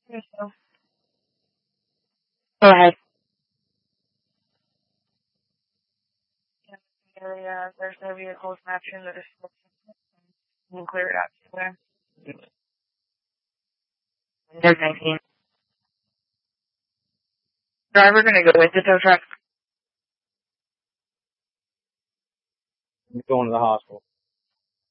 So, go ahead. There's no vehicles matching the description. You can clear it out somewhere. Windows 19. Driver gonna go with the tow truck. I'm going to the hospital.